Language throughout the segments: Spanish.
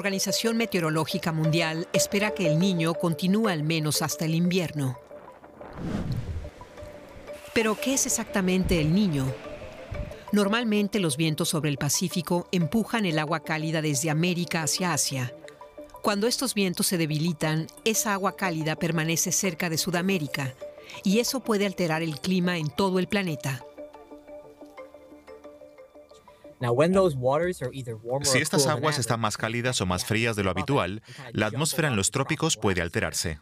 La Organización Meteorológica Mundial espera que el Niño continúe al menos hasta el invierno. ¿Pero qué es exactamente el Niño? Normalmente los vientos sobre el Pacífico empujan el agua cálida desde América hacia Asia. Cuando estos vientos se debilitan, esa agua cálida permanece cerca de Sudamérica, y eso puede alterar el clima en todo el planeta. Si estas aguas están más cálidas o más frías de lo habitual, la atmósfera en los trópicos puede alterarse.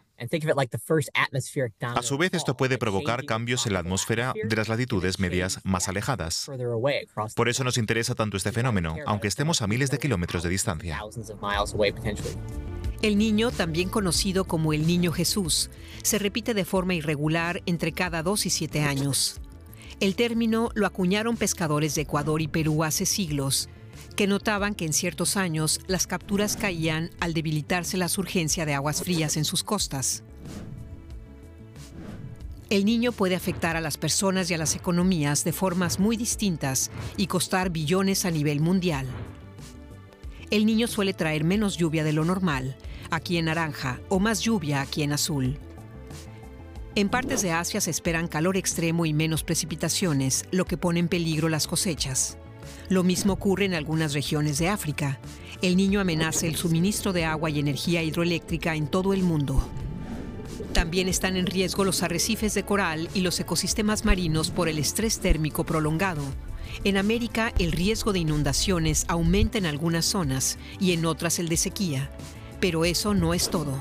A su vez, esto puede provocar cambios en la atmósfera de las latitudes medias más alejadas. Por eso nos interesa tanto este fenómeno, aunque estemos a miles de kilómetros de distancia. El Niño, también conocido como el Niño Jesús, se repite de forma irregular entre cada 2 y 7 años. El término lo acuñaron pescadores de Ecuador y Perú hace siglos, que notaban que en ciertos años las capturas caían al debilitarse la surgencia de aguas frías en sus costas. El Niño puede afectar a las personas y a las economías de formas muy distintas y costar billones a nivel mundial. El Niño suele traer menos lluvia de lo normal, aquí en naranja, o más lluvia aquí en azul. En partes de Asia se esperan calor extremo y menos precipitaciones, lo que pone en peligro las cosechas. Lo mismo ocurre en algunas regiones de África. El Niño amenaza el suministro de agua y energía hidroeléctrica en todo el mundo. También están en riesgo los arrecifes de coral y los ecosistemas marinos por el estrés térmico prolongado. En América, el riesgo de inundaciones aumenta en algunas zonas y en otras el de sequía. Pero eso no es todo.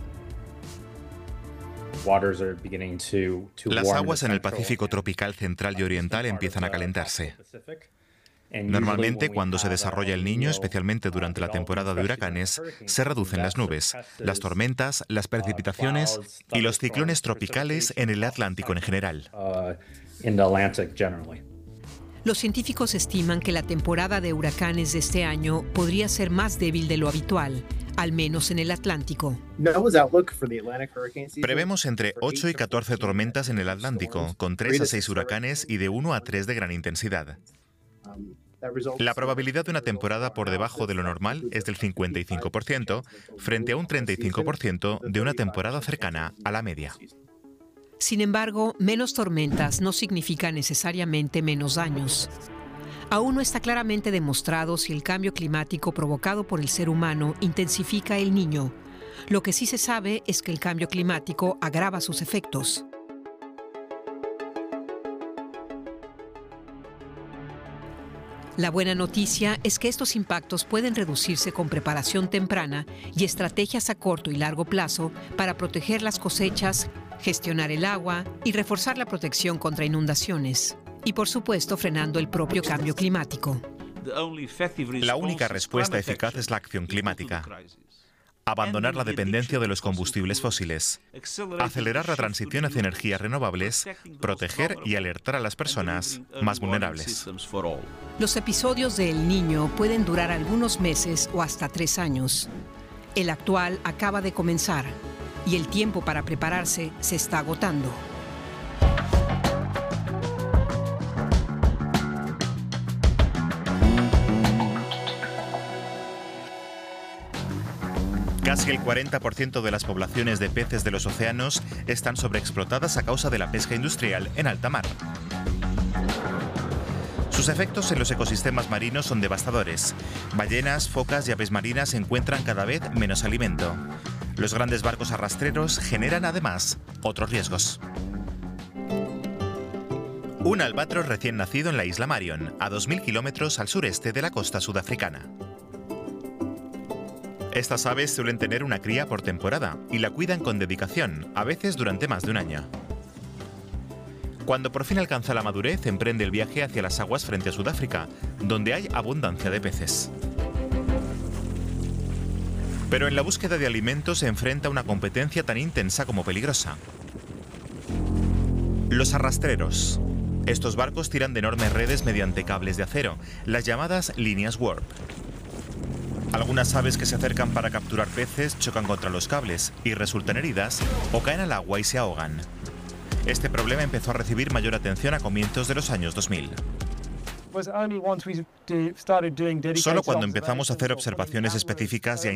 Las aguas en el Pacífico tropical central y oriental empiezan a calentarse. Normalmente, cuando se desarrolla el Niño, especialmente durante la temporada de huracanes, se reducen las nubes, las tormentas, las precipitaciones y los ciclones tropicales en el Atlántico en general. Los científicos estiman que la temporada de huracanes de este año podría ser más débil de lo habitual, al menos en el Atlántico. Prevemos entre 8 y 14 tormentas en el Atlántico, con 3 a 6 huracanes y de 1 a 3 de gran intensidad. La probabilidad de una temporada por debajo de lo normal es del 55%, frente a un 35% de una temporada cercana a la media. Sin embargo, menos tormentas no significa necesariamente menos daños. Aún no está claramente demostrado si el cambio climático provocado por el ser humano intensifica el Niño. Lo que sí se sabe es que el cambio climático agrava sus efectos. La buena noticia es que estos impactos pueden reducirse con preparación temprana y estrategias a corto y largo plazo para proteger las cosechas, gestionar el agua y reforzar la protección contra inundaciones. Y por supuesto, frenando el propio cambio climático. La única respuesta eficaz es la acción climática. Abandonar la dependencia de los combustibles fósiles, acelerar la transición hacia energías renovables, proteger y alertar a las personas más vulnerables. Los episodios de El Niño pueden durar algunos meses o hasta 3 años. El actual acaba de comenzar y el tiempo para prepararse se está agotando. Casi el 40% de las poblaciones de peces de los océanos están sobreexplotadas a causa de la pesca industrial en alta mar. Sus efectos en los ecosistemas marinos son devastadores. Ballenas, focas y aves marinas encuentran cada vez menos alimento. Los grandes barcos arrastreros generan además otros riesgos. Un albatros recién nacido en la isla Marion, a 2.000 kilómetros al sureste de la costa sudafricana. Estas aves suelen tener una cría por temporada y la cuidan con dedicación, a veces durante más de un año. Cuando por fin alcanza la madurez, emprende el viaje hacia las aguas frente a Sudáfrica, donde hay abundancia de peces. Pero en la búsqueda de alimentos se enfrenta a una competencia tan intensa como peligrosa. Los arrastreros. Estos barcos tiran de enormes redes mediante cables de acero, las llamadas líneas warp. Algunas aves que se acercan para capturar peces chocan contra los cables y resultan heridas o caen al agua y se ahogan. Este problema empezó a recibir mayor atención a comienzos de los años 2000. Solo cuando empezamos a hacer observaciones específicas y a